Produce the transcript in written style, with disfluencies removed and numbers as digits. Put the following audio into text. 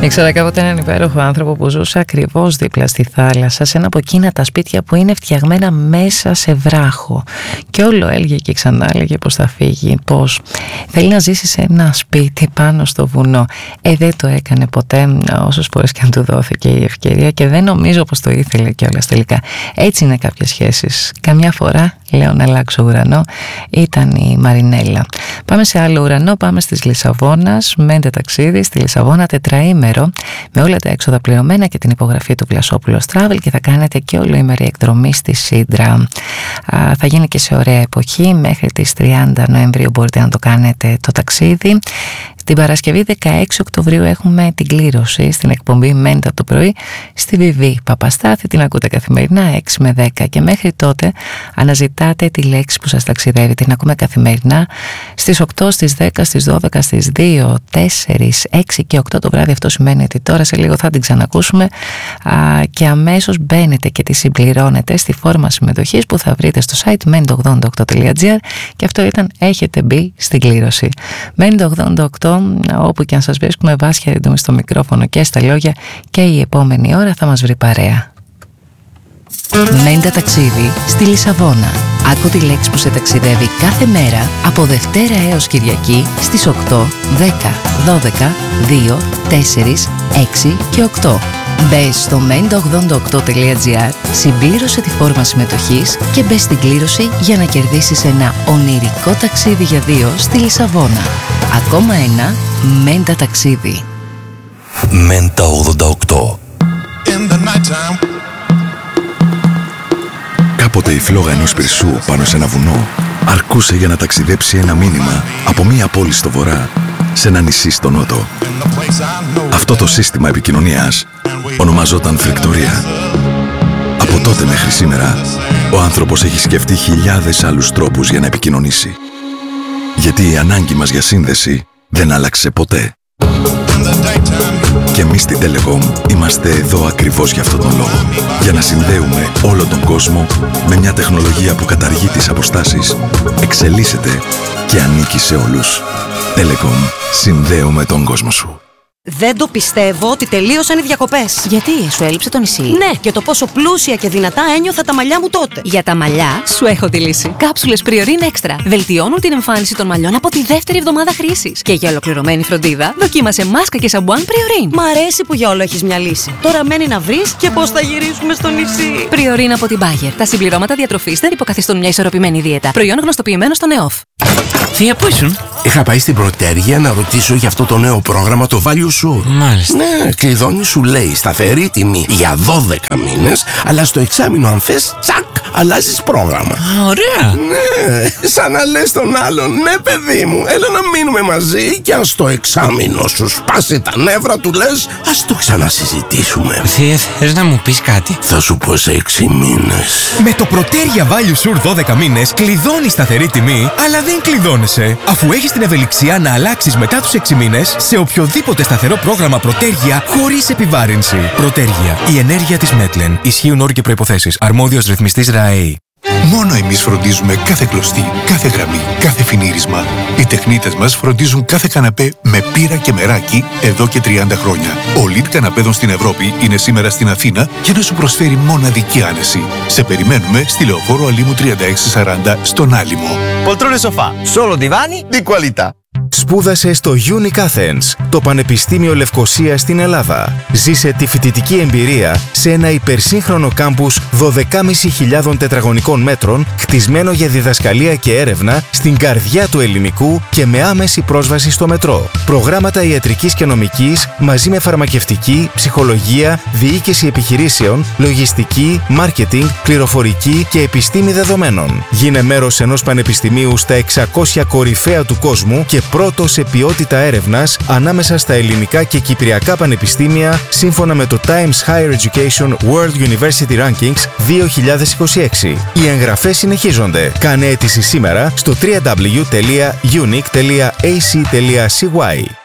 Ήξερα κάποτε έναν υπέροχο άνθρωπο που ζούσε ακριβώς δίπλα στη θάλασσα, σε ένα από εκείνα τα σπίτια που είναι φτιαγμένα μέσα σε βράχο. Και όλο έλεγε και ξανά έλεγε πως θα φύγει, πως θέλει να ζήσει σε ένα σπίτι πάνω στο βουνό. Δεν το έκανε ποτέ, όσες φορές και αν του δόθηκε η ευκαιρία, και δεν νομίζω πως το ήθελε κιόλας τελικά. Έτσι είναι κάποιες σχέσεις. Καμιά φορά λέω να αλλάξω ουρανό, ήταν η Μαρινέλα. Πάμε σε άλλο ουρανό, πάμε στις Λισαβόνας, μέντε ταξίδι στη Λισαβόνα τετραήμερο, με όλα τα έξοδα πληρωμένα και την υπογραφή του Βλασόπουλος Travel, και θα κάνετε και ολοήμερη εκδρομή στη Σύντρα. Θα γίνει και σε ωραία εποχή, μέχρι τις 30 Νοεμβρίου μπορείτε να το κάνετε το ταξίδι. Την Παρασκευή 16 Οκτωβρίου έχουμε την κλήρωση στην εκπομπή Μέντα το πρωί στη Βιβί Παπαστάθη. Την ακούτε καθημερινά 6 με 10 και μέχρι τότε αναζητάτε τη λέξη που σας ταξιδεύει. Την ακούμε καθημερινά στις 8, στις 10, στις 12, στις 2, 4, 6 και 8 το βράδυ. Αυτό σημαίνει ότι τώρα σε λίγο θα την ξανακούσουμε και αμέσως μπαίνετε και τη συμπληρώνετε στη φόρμα συμμετοχής που θα βρείτε στο site mendo88.gr, και αυτό ήταν έχετε μπει στην κλήρωση. Mendo88, όπου και αν σας βρίσκουμε, Βάσια Ρεντούμη στο μικρόφωνο και στα λόγια, και η επόμενη ώρα θα μας βρει παρέα. Μέντα ταξίδι στη Λισαβόνα. Άκου τη λέξη που σε ταξιδεύει κάθε μέρα από Δευτέρα έως Κυριακή στις 8, 10, 12, 2, 4, 6 και 8. Μπες στο mendo88.gr, συμπλήρωσε τη φόρμα συμμετοχής και μπες στην κλήρωση για να κερδίσεις ένα ονειρικό ταξίδι για δύο στη Λισαβόνα. Ακόμα ένα Μέντα ταξίδι. Μέντα 88. Κάποτε η φλόγα ενός πυρσού πάνω σε ένα βουνό αρκούσε για να ταξιδέψει ένα μήνυμα από μία πόλη στο βορρά σε ένα νησί στο νότο. Αυτό το σύστημα επικοινωνίας ονομαζόταν φρικτορία. Από τότε μέχρι σήμερα, ο άνθρωπος έχει σκεφτεί χιλιάδες άλλους τρόπους για να επικοινωνήσει. Γιατί η ανάγκη μας για σύνδεση δεν άλλαξε ποτέ. Και εμείς στην Telecom είμαστε εδώ ακριβώς για αυτόν τον λόγο. Για να συνδέουμε όλο τον κόσμο με μια τεχνολογία που καταργεί τις αποστάσεις, εξελίσσεται και ανήκει σε όλους. Telecom, συνδέουμε τον κόσμο σου. Δεν το πιστεύω ότι τελείωσαν οι διακοπές. Γιατί, σου έλειψε το νησί? Ναι, και το πόσο πλούσια και δυνατά ένιωθα τα μαλλιά μου τότε. Για τα μαλλιά, σου έχω τη λύση. Κάψουλες Priorin Extra βελτιώνουν την εμφάνιση των μαλλιών από τη δεύτερη εβδομάδα χρήσης. Και για ολοκληρωμένη φροντίδα, δοκίμασε μάσκα και σαμπουάν Priorin. Μ' αρέσει που για όλο έχεις μια λύση. Τώρα μένει να βρεις και πώς θα γυρίσουμε στο νησί. Priorin από την Bayer. Τα συμπληρώματα διατροφής δεν υποκαθιστούν μια ισορροπημένη δίαιτα. Προϊόν γνωστοποιημένο στο ΝΕΟΦ. Θεία, πού ήσουν? Είχα πάει στην Πρωτέργεια να ρωτήσω για αυτό το νέο πρόγραμμα, το Value Sur. Μάλιστα. Ναι, κλειδώνει, σου λέει σταθερή τιμή για 12 μήνες, αλλά στο εξάμηνο αν θες, τσακ, αλλάζεις πρόγραμμα. Ωραία. Ναι, σαν να λες τον άλλον, ναι παιδί μου, έλα να μείνουμε μαζί, και αν στο εξάμηνο σου σπάσει τα νεύρα, του λες, ας το ξανασυζητήσουμε. Θεία, θες να μου πεις κάτι? Θα σου πω σε 6 μήνες. Με το Πρωτέργεια Value Sur 12 μήνες κλειδώνεις σταθερή τιμή, αλλά δεν κλειδώνεσαι, αφού έχεις την ευελιξία να αλλάξεις μετά τους 6 μήνες σε οποιοδήποτε σταθερό πρόγραμμα Πρωτέργεια χωρίς επιβάρυνση. Πρωτέργεια. Η ενέργεια της Μέτλεν. Ισχύουν όροι και προϋποθέσεις. Αρμόδιος ρυθμιστής ΡΑΕΗ. Μόνο εμείς φροντίζουμε κάθε κλωστή, κάθε γραμμή, κάθε φινίρισμα. Οι τεχνίτες μας φροντίζουν κάθε καναπέ με πύρα και μεράκι εδώ και 30 χρόνια. Ο lead καναπέδων στην Ευρώπη είναι σήμερα στην Αθήνα για να σου προσφέρει μοναδική άνεση. Σε περιμένουμε στη Λεωφόρο Αλήμου 3640 στον Άλυμο. Poltrone sofà, solo divani di qualità. Σπούδασε στο Unic Athens, το Πανεπιστήμιο Λευκωσίας στην Ελλάδα. Ζήσε τη φοιτητική εμπειρία σε ένα υπερσύγχρονο κάμπους 12.500 τετραγωνικών μέτρων, χτισμένο για διδασκαλία και έρευνα στην καρδιά του ελληνικού και με άμεση πρόσβαση στο μετρό. Προγράμματα ιατρικής και νομικής μαζί με φαρμακευτική, ψυχολογία, διοίκηση επιχειρήσεων, λογιστική, μάρκετινγκ, πληροφορική και επιστήμη δεδομένων. Γίνε μέρος ενός πανεπιστημίου στα 600 κορυφαία του κόσμου και πρώτο σε ποιότητα έρευνας ανάμεσα στα ελληνικά και κυπριακά πανεπιστήμια, σύμφωνα με το Times Higher Education World University Rankings 2026. Οι εγγραφές συνεχίζονται. Κάνε αίτηση σήμερα στο www.unic.ac.cy.